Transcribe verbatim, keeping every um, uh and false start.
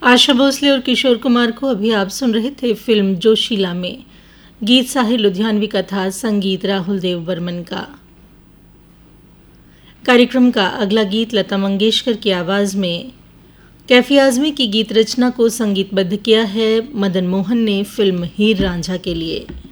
आशा भोसले और किशोर कुमार को अभी आप सुन रहे थे फिल्म जोशीला में। गीत साहिर लुधियानवी का था, संगीत राहुल देव बर्मन का। कार्यक्रम का अगला गीत लता मंगेशकर की आवाज़ में कैफी आज़मी की गीत रचना को संगीतबद्ध किया है मदन मोहन ने फिल्म हीर रांझा के लिए।